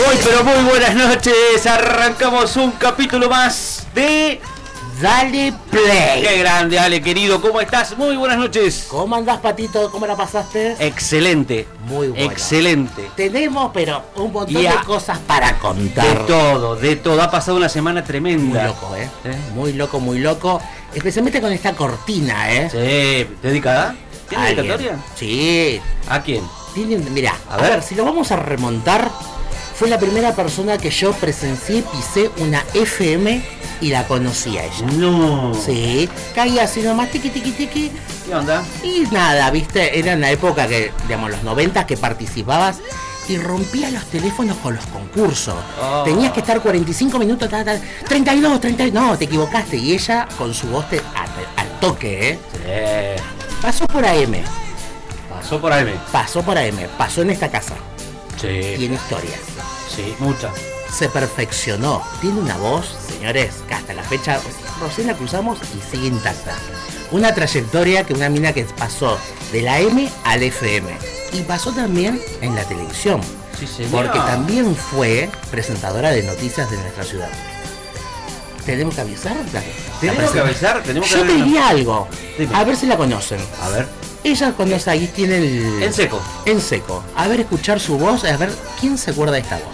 Muy pero muy buenas noches, arrancamos un capítulo más de Dale Play. Qué grande, Ale, querido, ¿cómo estás? Muy buenas noches. ¿Cómo andás, Patito? ¿Cómo la pasaste? Excelente. Muy bueno. Excelente. Tenemos, pero un montón Y de cosas para contar. De todo. Ha pasado una semana tremenda. Muy loco, Muy loco, muy loco. Especialmente con esta cortina, Sí, ¿dedicada? ¿Tiene ¿Alguien? dedicatoria? Sí. ¿A quién? Mirá, a ver, si lo vamos a remontar, fue la primera persona que yo presencié, pisé una FM y la conocí a ella. No. Sí, caía así nomás, tiqui, tiqui, tiqui. ¿Qué onda? Y nada, viste, era en la época que, digamos, los 90 que participabas y rompías los teléfonos con los concursos. Oh. Tenías que estar 45 minutos, 32, no, te equivocaste. Y ella, con su voz al toque, Sí. pasó por AM. Pasó por AM. Pasó en esta casa. Sí. Tiene historias. Sí, muchas. Se perfeccionó. Tiene una voz, señores, que hasta la fecha recién la cruzamos y sigue intacta. Una trayectoria que una mina que pasó de la M al FM. Y pasó también en la televisión. Sí, señor. Porque también fue presentadora de noticias de nuestra ciudad. ¿Tenemos que avisar? ¿Tenemos que avisar? Yo te diría algo. Dime. A ver si la conocen. A ver. Ella conoce, ahí tiene el... En seco. En seco. A ver, escuchar su voz, a ver quién se acuerda de esta voz.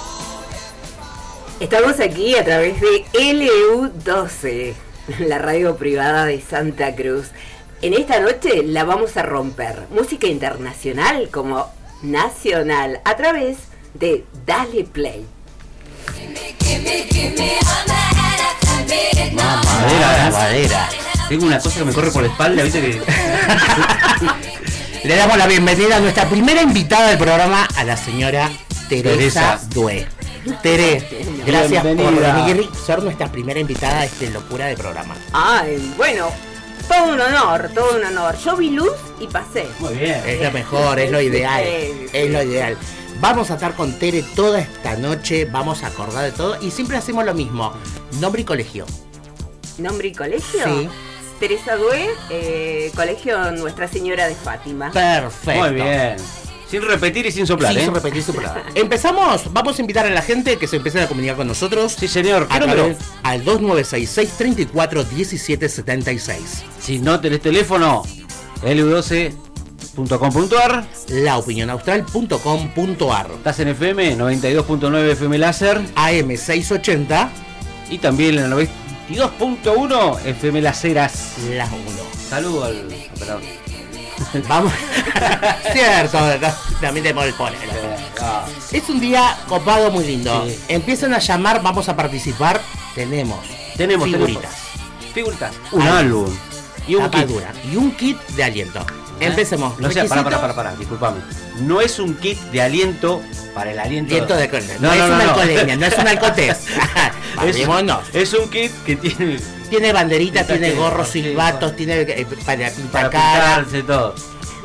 Estamos aquí a través de LU12, la radio privada de Santa Cruz. En esta noche la vamos a romper. Música internacional como nacional a través de Dale Play. Madera. Tengo una cosa que me corre por la espalda, ¿viste? Que... Le damos la bienvenida a nuestra primera invitada del programa, a la señora Teresa Due. Tere, gracias Bienvenida. por venir, ser nuestra primera invitada a esta locura de programa. Ay, bueno, todo un honor. Yo vi luz y pasé. Muy bien. Es lo mejor, es lo ideal, Sí. es lo ideal. Vamos a estar con Tere toda esta noche, vamos a acordar de todo y siempre hacemos lo mismo, nombre y colegio. ¿Nombre y colegio? Sí. Teresa Due, Colegio Nuestra Señora de Fátima. Perfecto. Muy bien. Sin repetir y sin soplar, Sin repetir su palabra. Empezamos, vamos a invitar a la gente que se empiece a comunicar con nosotros. Sí, señor. ¿Qué A número? través al 2966-341776. Si no tenés teléfono, lu12.com.ar. Laopinionaustral.com.ar. Estás en FM 92.9 FM Láser AM680. y también en el 92.1 FM Laceras. Las 1. Saludo al operador. Vamos. Cierto, también tenemos el pone. Es un día copado muy lindo. Sí. Empiezan a llamar, vamos a participar. Tenemos figuritas. Figuritas. Un álbum. Y un kit. Tapadura. Y un kit de aliento. Empecemos. No sé, Requisitos. para, disculpame. No es un kit de aliento para el aliento. Aliento de alcohol. No, No es no, una no. alcoholemia, no es un alcotés. Es un kit que tiene Tiene banderitas, tiene Pinta gorros, sí, silbatos, tiene para para pintar cara. pintarse todo.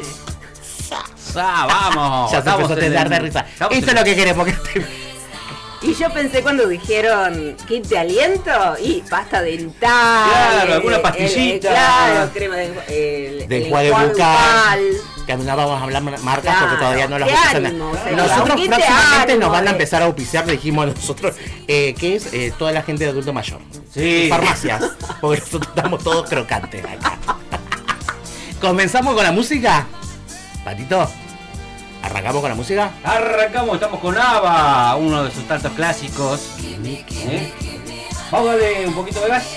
Vamos. Ya se empezó a tentar de risa. Esto es lo que queremos que Y yo pensé cuando dijeron kit de aliento y pasta dental. Claro, alguna pastillita. Claro, crema de del enjuague enjuague bucal. bucal. Que no vamos a hablar marcas Claro, porque todavía no las de auspician. ánimo, o sea, Nosotros un kit de próximamente ánimo, nos van a empezar a auspiciar, le dijimos nosotros, que es toda la gente de adulto mayor. Sí. Farmacias, porque nosotros estamos todos crocantes acá. ¿Comenzamos con la música? Patito, ¿arrancamos con la música? Arrancamos, estamos con ABBA, uno de sus tantos clásicos. ¿Eh? Vamos a darle un poquito de gas.